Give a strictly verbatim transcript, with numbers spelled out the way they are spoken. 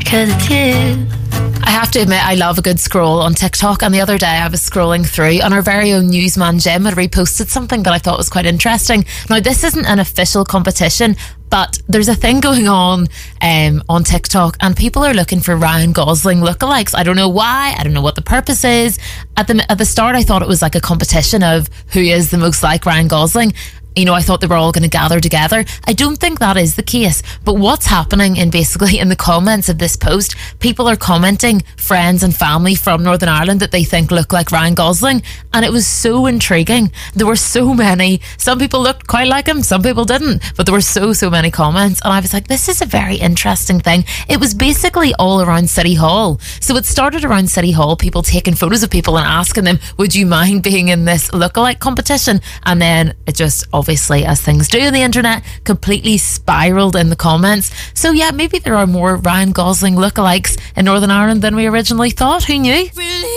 'cause it's you. I have to admit, I love a good scroll on TikTok, and the other day I was scrolling through and our very own newsman Jim had reposted something that I thought was quite interesting. Now, this isn't an official competition, but there's a thing going on um, on TikTok, and people are looking for Ryan Gosling lookalikes. I don't know why. I don't know what the purpose is. At the at the start, I thought it was like a competition of who is the most like Ryan Gosling. You know, I thought they were all going to gather together. I don't think that is the case. But what's happening in basically in the comments of this post, people are commenting friends and family from Northern Ireland that they think look like Ryan Gosling. And it was so intriguing. There were so many. Some people looked quite like him, some people didn't. But there were so, so many comments. And I was like, this is a very interesting thing. It was basically all around City Hall. So it started around City Hall, people taking photos of people and asking them, would you mind being in this lookalike competition? And then it just obviously, as things do on the internet, completely spiraled in the comments. So yeah, maybe there are more Ryan Gosling lookalikes in Northern Ireland than we originally thought. Who knew? Really?